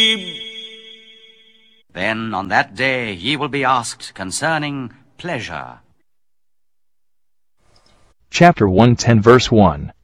Then on that day ye will be asked concerning pleasure. Chapter 110 verse 1.